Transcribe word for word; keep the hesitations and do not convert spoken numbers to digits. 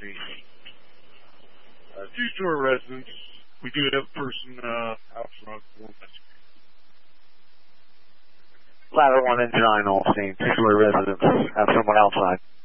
the uh, two-story residence. We do have a person uh, out front. Ladder one, engine nine, all seen. Two-story residence. Have someone outside.